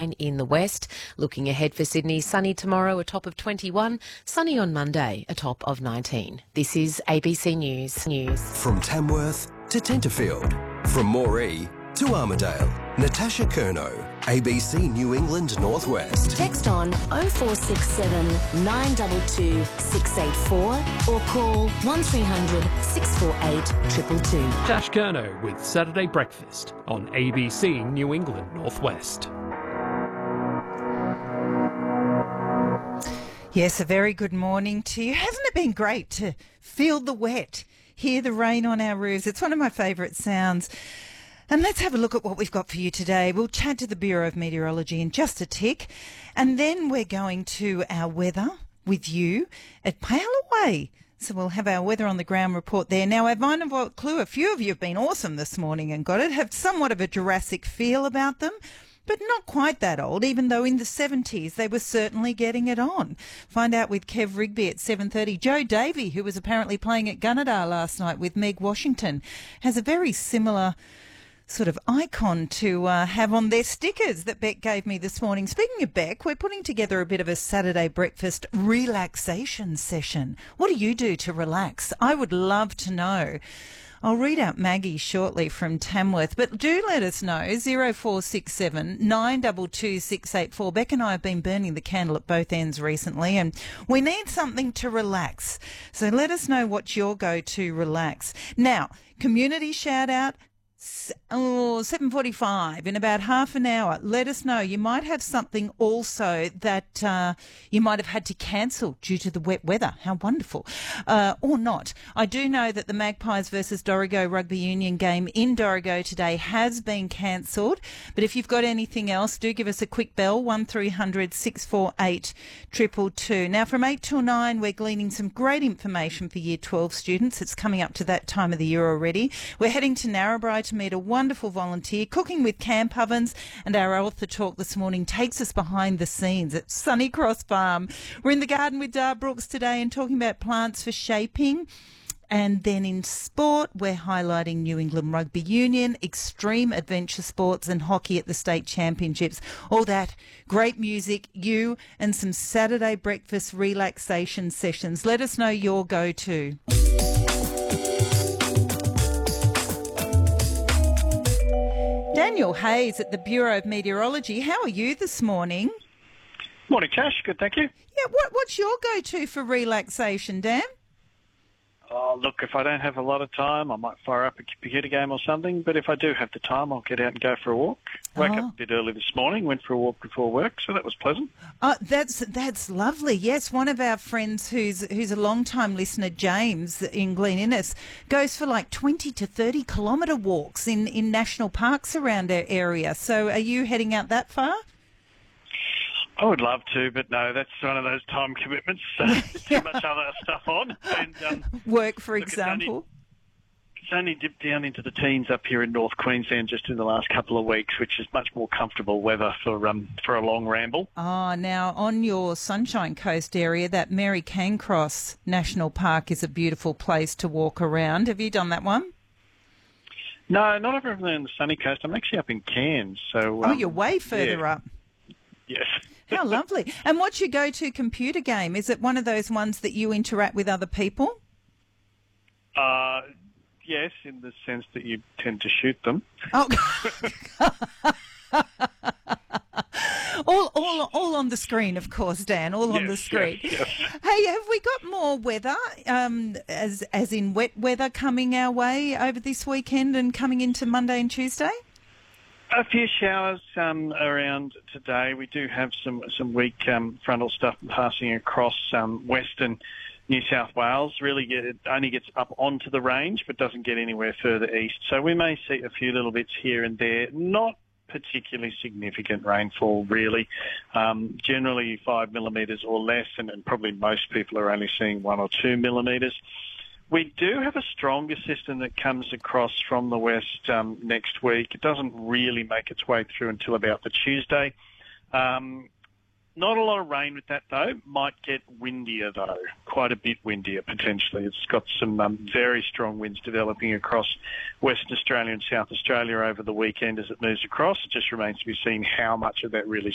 sunshine in the west. Looking ahead for Sydney, sunny tomorrow, a top of 21. Sunny on Monday, a top of 19. This is ABC News. From Tamworth to Tenterfield, from Moree to Armidale. Natasha Curnow, ABC New England Northwest. Text on 0467 922 684 or call 1300 648 222. Tash Curnow with Saturday Breakfast on ABC New England Northwest. Yes, a very good morning to you. Hasn't it been great to feel the wet, hear the rain on our roofs? It's one of my favourite sounds. And let's have a look at what we've got for you today. We'll chat to the Bureau of Meteorology in just a tick. And then we're going to our weather with you at Pale Away. So we'll have our weather on the ground report there. Now, our Vine and Vault Clue, a few of you have been awesome this morning and got it, have somewhat of a Jurassic feel about them, but not quite that old, even though in the 70s they were certainly getting it on. Find out with Kev Rigby at 7:30. Joe Davey, who was apparently playing at Gunnedah last night with Meg Washington, has a very similar sort of icon to have on their stickers that Beck gave me this morning. Speaking of Beck, we're putting together a bit of a Saturday breakfast relaxation session. What do you do to relax? I would love to know. I'll read out Maggie shortly from Tamworth, but do let us know, 0467 922 684. Beck and I have been burning the candle at both ends recently, and we need something to relax. So let us know what your go-to relax. Now, community shout-out, 7:45 in about half an hour. Let us know. You might have something also that you might have had to cancel due to the wet weather. How wonderful. Or not. I do know that the Magpies versus Dorrigo Rugby Union game in Dorrigo today has been cancelled. But if you've got anything else, do give us a quick bell, 1300 648 222. Now, from 8 till 9, we're gleaning some great information for Year 12 students. It's coming up to that time of the year already. We're heading to Narrabri to meet a wonderful volunteer, cooking with camp ovens, and our author talk this morning takes us behind the scenes at Sunny Cross Farm. We're in the garden with Dar Brooks today and talking about plants for shaping. And then in sport, we're highlighting New England Rugby Union, extreme adventure sports and hockey at the state championships. All that, great music, you and some Saturday breakfast relaxation sessions. Let us know your go-to. Daniel Hayes at the Bureau of Meteorology. How are you this morning? Morning, Tash. Good, thank you. Yeah, what's your go-to for relaxation, Dan? Oh, look, if I don't have a lot of time, I might fire up a computer game or something. But if I do have the time, I'll get out and go for a walk. Woke up a bit early this morning, went for a walk before work, so that was pleasant. That's lovely. Yes, one of our friends who's a long-time listener, James, in Glen Innes, goes for like 20 to 30 kilometre walks in national parks around our area. So are you heading out that far? I would love to, but no, that's one of those time commitments. Too much other stuff on. And, work, for example. It's only dipped down into the teens up here in North Queensland just in the last couple of weeks, which is much more comfortable weather for a long ramble. Oh, now on your Sunshine Coast area, that Mary Cairncross National Park is a beautiful place to walk around. Have you done that one? No, not over there on the sunny coast. I'm actually up in Cairns. So, you're way further up. Yes. How lovely. And what's your go-to computer game? Is it one of those ones that you interact with other people? Yes, in the sense that you tend to shoot them. Oh. all on the screen, of course, Dan, on the screen. Yes. Hey, have we got more weather, as in wet weather coming our way over this weekend and coming into Monday and Tuesday? A few showers around today. We do have some weak frontal stuff passing across western New South Wales. Really, it only gets up onto the range, but doesn't get anywhere further east. So we may see a few little bits here and there. Not particularly significant rainfall, really. Generally 5 millimetres or less, and probably most people are only seeing 1 or 2 millimetres. We do have a stronger system that comes across from the west next week. It doesn't really make its way through until about the Tuesday. Not a lot of rain with that, though. Might get windier, though. Quite a bit windier, potentially. It's got some very strong winds developing across Western Australia and South Australia over the weekend as it moves across. It just remains to be seen how much of that really